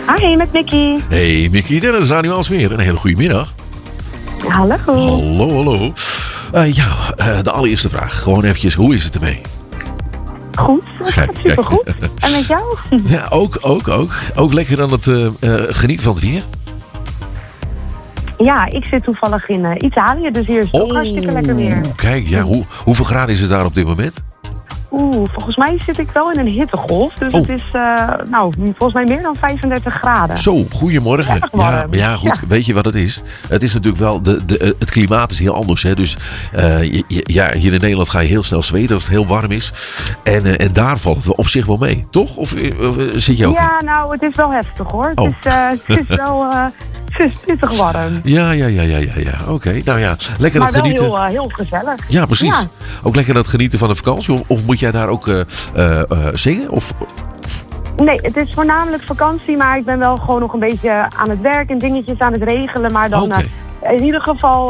Hi, met Mickey. Hey, Mickey, dit is Radio Aalsmeer. Een hele goede middag. Hallo. Hallo. De allereerste vraag. Gewoon eventjes, hoe is het ermee? Goed, het gaat supergoed. En met jou? Ja, ook. Ook lekker aan het genieten van het weer? Ja, ik zit toevallig in Italië, dus hier is het ook hartstikke lekker weer. Kijk, ja, hoeveel graden is het daar op dit moment? Volgens mij zit ik wel in een hittegolf. Dus het is volgens mij meer dan 35 graden. Zo, goedemorgen. Ja, goed. Ja. Weet je wat het is? Het is natuurlijk wel, het klimaat is heel anders. Hè? Dus hier in Nederland ga je heel snel zweten als het heel warm is. En daar valt het op zich wel mee, toch? Of zit je ook? Ja, nou, het is wel heftig hoor. Het is wel... Het is pittig warm. Ja. Oké. Nou ja, lekker aan het genieten. Maar wel heel gezellig. Ja, precies. Ja. Ook lekker aan het genieten van de vakantie. Of moet jij daar ook zingen? Of... Nee, het is voornamelijk vakantie. Maar ik ben wel gewoon nog een beetje aan het werk en dingetjes aan het regelen. Maar dan in ieder geval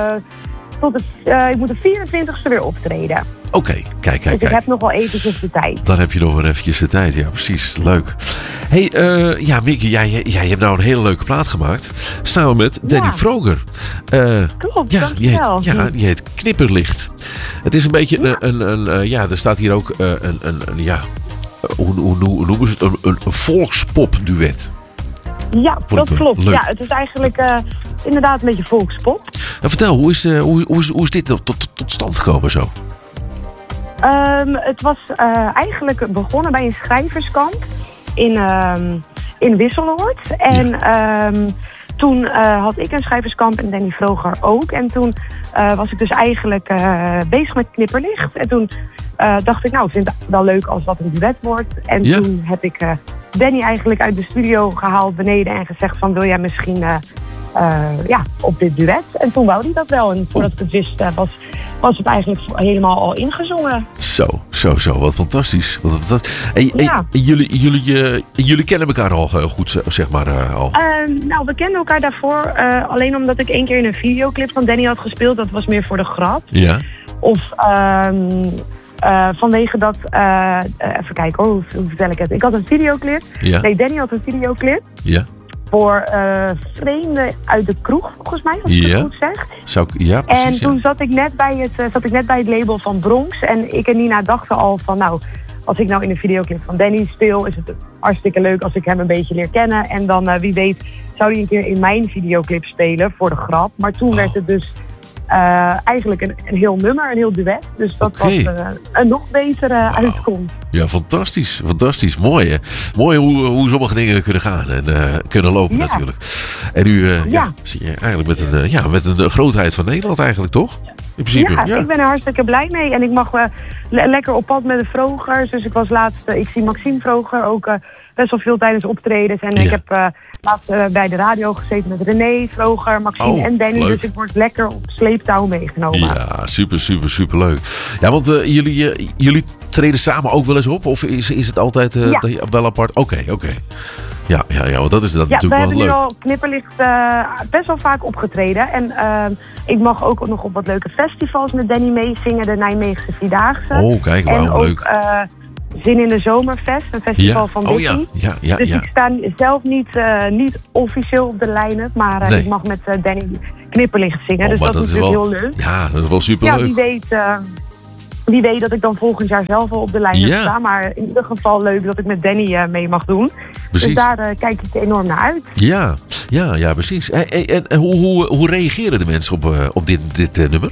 ik moet de 24e weer optreden. Oké, kijk. Dus ik heb nog wel eventjes de tijd. Dan heb je nog wel eventjes de tijd, ja precies. Leuk. Hey, Mickey, jij hebt nou een hele leuke plaat gemaakt. Samen met Danny Vroger. Klopt, dankjewel. Die heet Knipperlicht. Het is een beetje er staat hier ook hoe noemen ze het? Een volkspop-duet. Ja, dat klopt. Leuk. Ja, het is eigenlijk inderdaad een beetje volkspop. En vertel, hoe is dit tot stand gekomen zo? Het was eigenlijk begonnen bij een schrijverskamp in Wisseloord. En toen had ik een schrijverskamp en Danny Vroger ook. En toen was ik dus eigenlijk bezig met Knipperlicht. En toen dacht ik, ik vind het wel leuk als dat een duet wordt. En toen heb ik Danny eigenlijk uit de studio gehaald beneden en gezegd van, wil jij misschien op dit duet? En toen wou hij dat wel. En voordat ik het wist, was het eigenlijk helemaal al ingezongen. Zo, wat fantastisch. Jullie kennen elkaar al goed, zeg maar? Al. We kenden elkaar daarvoor alleen omdat ik 1 keer in een videoclip van Danny had gespeeld. Dat was meer voor de grap. Ja. Of vanwege dat... even kijken hoe vertel ik het? Ik had een videoclip. Ja. Nee, Danny had een videoclip. Ja. Voor Vreemden uit de kroeg, volgens mij, als ik het goed zeg. Precies. En toen zat ik net bij het label van Bronx. En ik en Nina dachten al van, als ik nou in een videoclip van Danny speel, is het hartstikke leuk als ik hem een beetje leer kennen. En dan, wie weet, zou hij een keer in mijn videoclip spelen, voor de grap. Maar toen werd het dus eigenlijk een heel nummer, een heel duet. Dus dat was een nog betere uitkomst. Ja, fantastisch. Mooi, hè? Mooi hoe sommige dingen kunnen gaan en kunnen lopen natuurlijk. En nu zie je eigenlijk met een grootheid van Nederland eigenlijk, toch? In principe, ik ben er hartstikke blij mee. En ik mag lekker op pad met de Vrogers. Dus ik was ik zie Maxime Vroger ook best wel veel tijdens optredens. En ik heb laatst bij de radio gezeten met René Vroger, Maxime en Danny. Leuk. Dus ik word lekker op sleeptouw meegenomen. Ja, super leuk. Ja, want jullie treden samen ook wel eens op? Of is het altijd wel apart? Oké. Ja, want dat is natuurlijk wel leuk. We hebben nu al Knipperlicht best wel vaak opgetreden. En ik mag ook nog op wat leuke festivals met Danny meezingen. De Nijmeegse Vierdaagse. Oh, kijk, wauw, leuk. Zin in de Zomerfest, een festival van Dickie. Dus ik sta zelf niet officieel op de line-up, maar ik mag met Danny Knipperlicht zingen. Dus dat is natuurlijk heel leuk. Ja, dat is wel superleuk. Ja, wie weet dat ik dan volgend jaar zelf wel op de line-up sta. Maar in ieder geval leuk dat ik met Danny mee mag doen. Precies. Dus daar kijk ik enorm naar uit. Ja, precies. En hoe reageren de mensen op dit nummer?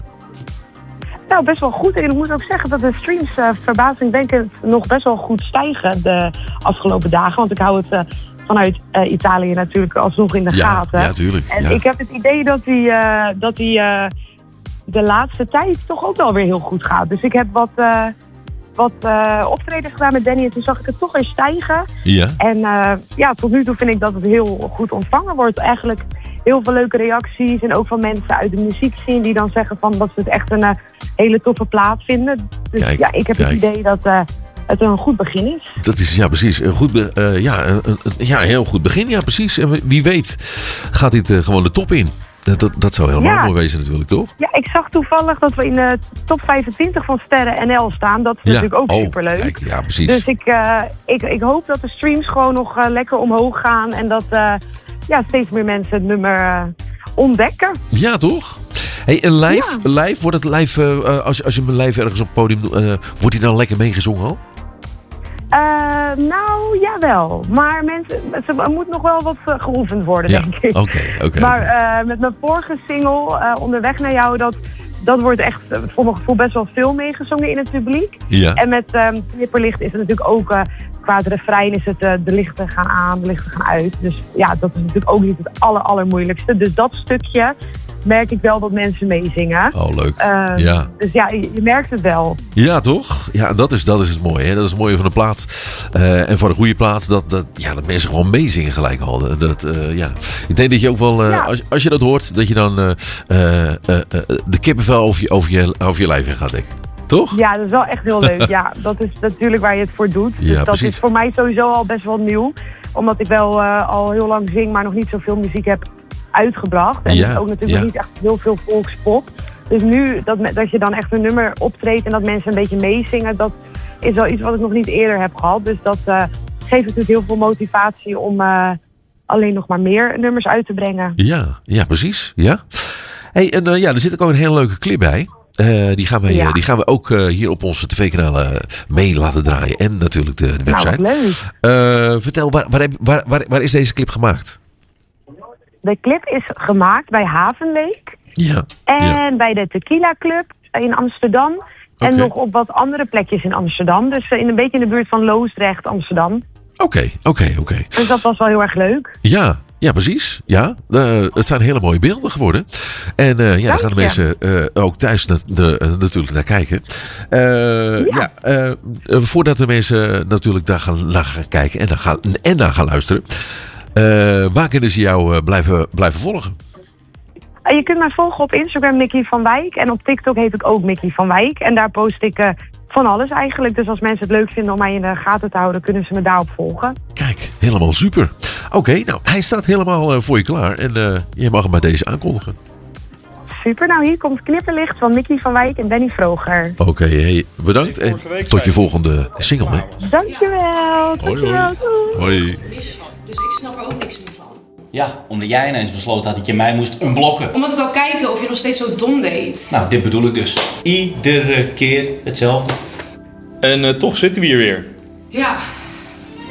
Nou, best wel goed. En ik moet ook zeggen dat de streams verbazingwekkend nog best wel goed stijgen de afgelopen dagen. Want ik hou het vanuit Italië natuurlijk alsnog in de gaten. Ja, tuurlijk. En ik heb het idee dat die de laatste tijd toch ook wel weer heel goed gaat. Dus ik heb wat optredens gedaan met Danny en toen zag ik het toch weer stijgen. Ja. En tot nu toe vind ik dat het heel goed ontvangen wordt. Eigenlijk heel veel leuke reacties en ook van mensen uit de muziekscene die dan zeggen van dat ze het echt een hele toffe plaat vinden. Dus ik heb het idee dat het een goed begin is. Dat is precies een heel goed begin. Ja, precies. En wie weet gaat dit gewoon de top in. Dat zou helemaal mooi wezen natuurlijk, toch? Ja, ik zag toevallig dat we in de top 25 van Sterren NL staan. Dat is natuurlijk ook superleuk. Kijk, ja, precies. Dus ik hoop dat de streams gewoon nog lekker omhoog gaan. En dat steeds meer mensen het nummer ontdekken. Ja, toch? Hey, een live, wordt het live, als je hem live ergens op het podium doet, wordt hij dan lekker meegezongen al? Nou, jawel. Maar er moet nog wel wat geoefend worden, denk ik. Oké. Maar met mijn vorige single, Onderweg naar jou, dat wordt echt voor mijn gevoel best wel veel meegezongen in het publiek. Ja. En met Knipperlicht is het natuurlijk ook, qua het refrein is het de lichten gaan aan, de lichten gaan uit. Dus ja, dat is natuurlijk ook niet het allermoeilijkste. Dus dat stukje merk ik wel dat mensen meezingen. Oh, leuk. Dus ja, je merkt het wel. Ja, toch? Ja, dat is het mooie. Hè? Dat is het mooie van de plaat. En van een goede plaat, dat mensen gewoon meezingen gelijk al. Ik denk dat je ook wel, als je dat hoort, dat je dan de kippenvel over je lijf heen gaat, denk ik. Toch? Ja, dat is wel echt heel leuk. Ja, dat is natuurlijk waar je het voor doet. Dus dat is voor mij sowieso al best wel nieuw. Omdat ik wel al heel lang zing, maar nog niet zoveel muziek heb uitgebracht. En ook natuurlijk niet echt heel veel volkspop. Dus nu, dat je dan echt een nummer optreedt en dat mensen een beetje meezingen, dat is wel iets wat ik nog niet eerder heb gehad. Dus dat geeft natuurlijk heel veel motivatie om alleen nog maar meer nummers uit te brengen. Ja, precies. Ja. Hey, en er zit ook een hele leuke clip bij. Die gaan we ook hier op onze tv-kanalen mee laten draaien. En natuurlijk de website. Nou, leuk. Vertel, waar is deze clip gemaakt? De clip is gemaakt bij Havenleek. Ja. En bij de Tequila Club in Amsterdam. En nog op wat andere plekjes in Amsterdam. Dus een beetje in de buurt van Loosdrecht, Amsterdam. Oké. Dus dat was wel heel erg leuk. Ja, precies. Ja, het zijn hele mooie beelden geworden. En daar gaan de mensen ook thuis natuurlijk naar kijken. Voordat de mensen natuurlijk daar gaan kijken en naar gaan luisteren. Waar kunnen ze jou blijven volgen? Je kunt mij volgen op Instagram, Mickey van Wijk. En op TikTok heet ik ook Mickey van Wijk. En daar post ik van alles eigenlijk. Dus als mensen het leuk vinden om mij in de gaten te houden, kunnen ze me daarop volgen. Kijk, helemaal super. Oké, nou, hij staat helemaal voor je klaar. En je mag hem bij deze aankondigen. Super, nou hier komt Knipperlicht van Mickey van Wijk en Danny Vroger. Oké, hey, bedankt en tot je volgende single. Hè. Dankjewel. Hoi. Dus ik snap er ook niks meer van. Ja, omdat jij ineens besloten had dat je mij moest unblocken. Omdat ik wou kijken of je nog steeds zo dom deed. Nou, dit bedoel ik dus. Iedere keer hetzelfde. En toch zitten we hier weer. Ja,